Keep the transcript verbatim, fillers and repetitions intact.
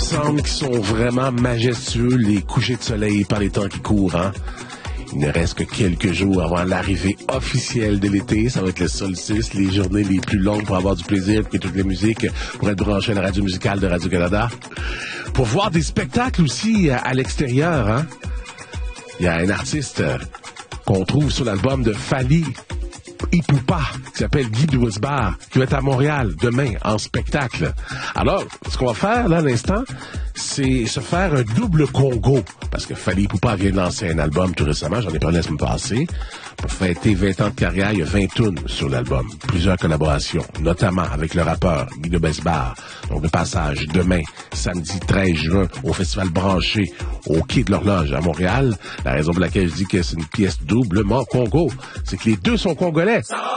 semble qu'ils sont vraiment majestueux, les couchers de soleil par les temps qui courent, hein? Il ne reste que quelques jours avant l'arrivée officielle de l'été. Ça va être le solstice, les journées les plus longues pour avoir du plaisir, pour que toutes les musiques, pour être branché à la radio musicale de Radio-Canada. Pour voir des spectacles aussi à, à l'extérieur, hein? Il y a un artiste euh, qu'on trouve sur l'album de Fally Ipupa, qui s'appelle Guy Douesbar, qui va être à Montréal demain en spectacle. Alors, ce qu'on va faire là à l'instant, c'est se faire un double Congo, parce que Fally Ipupa vient de lancer un album tout récemment, j'en ai parlé la semaine passée. Pour fêter vingt ans de carrière, il y a vingt tunes sur l'album, plusieurs collaborations, notamment avec le rappeur Guy Douesbar. Donc le passage demain, samedi treize juin, au Festival Branché, au Quai de l'Horloge à Montréal. La raison pour laquelle je dis que c'est une pièce doublement Congo, c'est que les deux sont congolais.